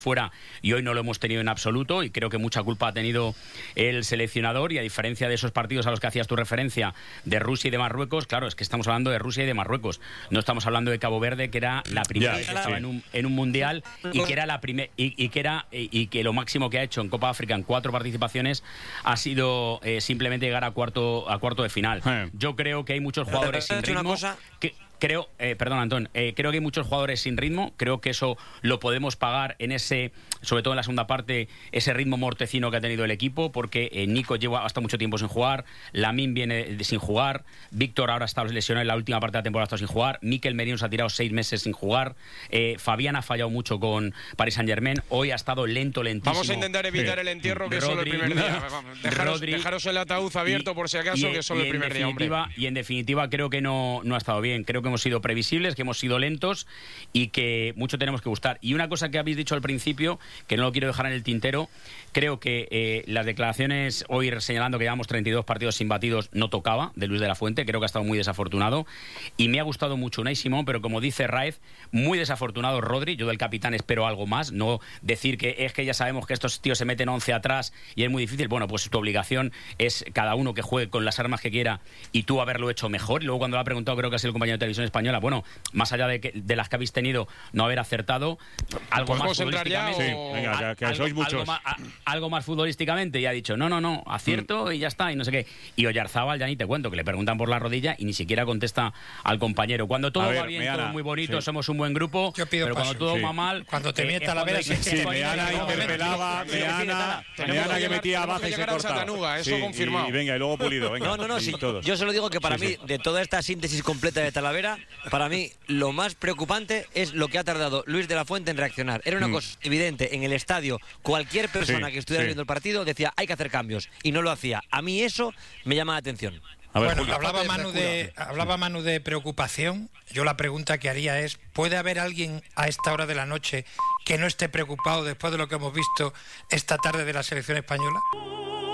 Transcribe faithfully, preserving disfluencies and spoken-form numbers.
fuera y hoy no lo hemos tenido en absoluto, y creo que mucha culpa ha tenido el seleccionador. Y a diferencia de esos partidos a los que hacías tu referencia de Rusia y de Marruecos, claro, es que estamos hablando de Rusia y de Marruecos, no estamos hablando de Cabo Verde, que era la primera vez que estaba en un, en un mundial y que era la primer, y, y que era y, y que lo máximo que ha hecho en Copa África en cuatro participaciones ha sido eh, simplemente llegar a cuarto a cuarto de final. Yo creo que hay muchos jugadores sin ritmo que Creo, eh, perdón, Antón, eh, creo que hay muchos jugadores sin ritmo. Creo que eso lo podemos pagar en ese, sobre todo en la segunda parte, ese ritmo mortecino que ha tenido el equipo, porque eh, Nico lleva hasta mucho tiempo sin jugar, Lamine viene de, sin jugar, Víctor ahora está lesionado en la última parte de la temporada, está sin jugar, Mikel Merino se ha tirado seis meses sin jugar, eh, Fabián ha fallado mucho con Paris Saint-Germain, hoy ha estado lento, lentísimo. Vamos a intentar evitar sí. el entierro, que Rodri, es solo el primer día. Dejaros, Rodri, dejaros el ataúd abierto y, por si acaso, y, que es solo el primer día, hombre. Y en definitiva creo que no, no ha estado bien, creo que hemos sido previsibles, que hemos sido lentos y que mucho tenemos que gustar. Y una cosa que habéis dicho al principio, que no lo quiero dejar en el tintero, creo que eh, las declaraciones hoy señalando que llevamos treinta y dos partidos sin batidos no tocaba, de Luis de la Fuente, creo que ha estado muy desafortunado, y me ha gustado mucho Unai Simón, pero como dice Raez, muy desafortunado Rodri. Yo del capitán espero algo más, no decir que es que ya sabemos que estos tíos se meten once atrás y es muy difícil. Bueno, pues tu obligación es cada uno que juegue con las armas que quiera y tú haberlo hecho mejor. Y luego cuando lo ha preguntado, creo que ha sido el compañero de Televisión Española, bueno, más allá de, que, de las que habéis tenido, no haber acertado, algo más futbolísticamente. Sí, venga, que, que algo, sois muchos. Algo más, a, algo más futbolísticamente, y ha dicho, no, no, no, acierto mm. y ya está, y no sé qué. Y Oyarzábal, ya ni te cuento, que le preguntan por la rodilla y ni siquiera contesta al compañero. Cuando todo ver, va bien, Meana, todo muy bonito, sí. somos un buen grupo, pero cuando todo sí. va mal... Cuando te mienta la vera... Sí, sí, Meana interpelaba, Meana, Meana que metía baja y se cortaba. Eso confirmado. Y venga, y luego Pulido, venga. No, no, no, sí, yo solo digo que para mí, de toda esta síntesis completa de Talavera, para mí lo más preocupante es lo que ha tardado Luis de la Fuente en reaccionar. Era una mm. cosa evidente en el estadio. Cualquier persona sí, que estuviera sí. viendo el partido decía hay que hacer cambios y no lo hacía. A mí eso me llama la atención. A ver, bueno, hablaba Manu, de, hablaba Manu de preocupación. Yo la pregunta que haría es, ¿puede haber alguien a esta hora de la noche que no esté preocupado después de lo que hemos visto esta tarde de la selección española?